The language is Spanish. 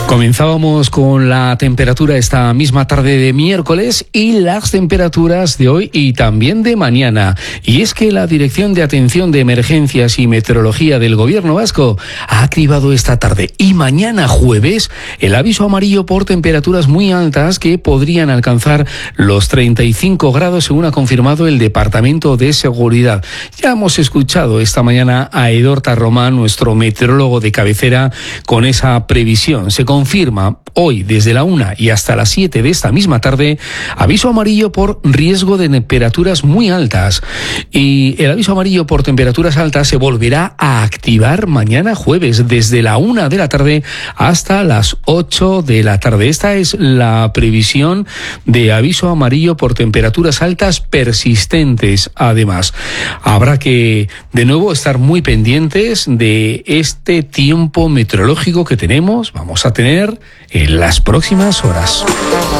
Comenzábamos con la temperatura esta misma tarde de miércoles y las temperaturas de hoy y también de mañana. Y es que la Dirección de Atención de Emergencias y Meteorología del Gobierno vasco ha activado esta tarde y mañana jueves el aviso amarillo por temperaturas muy altas que podrían alcanzar los 35 grados, según ha confirmado el Departamento de Seguridad. Ya hemos escuchado esta mañana a Edorta Román, nuestro meteorólogo de cabecera, con esa previsión. Se confirma hoy desde la 1 y hasta las 7 de esta misma tarde aviso amarillo por riesgo de temperaturas muy altas, y el aviso amarillo por temperaturas altas se volverá a activar mañana jueves desde la 1 de la tarde hasta las 8 de la tarde. Esta es la previsión de aviso amarillo por temperaturas altas persistentes. Además, habrá que de nuevo estar muy pendientes de este tiempo meteorológico que vamos a tener en las próximas horas.